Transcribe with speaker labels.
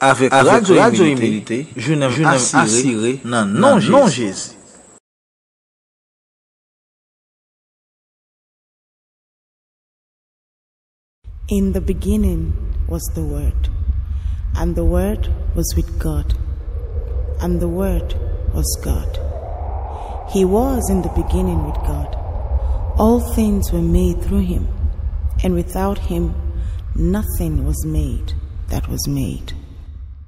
Speaker 1: Avec Radio Humilité, je n'aime assurer non Jésus.
Speaker 2: In the beginning was the Word, and the Word was with God, and the Word was God. He was in the beginning with God. All things were made through him, and without him nothing was made that was made.